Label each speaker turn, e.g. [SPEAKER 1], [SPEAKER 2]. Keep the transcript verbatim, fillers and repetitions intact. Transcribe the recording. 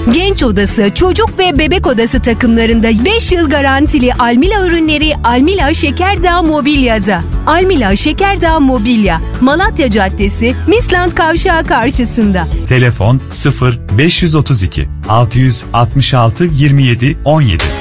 [SPEAKER 1] Genç odası, çocuk ve bebek odası takımlarında beş yıl garantili Almila ürünleri Almila Şekerdağ Mobilya'da. Almila Şekerdağ Mobilya, Malatya Caddesi, Misland Kavşağı karşısında.
[SPEAKER 2] Telefon sıfır beş otuz iki altı altı altı yirmi yedi on yedi.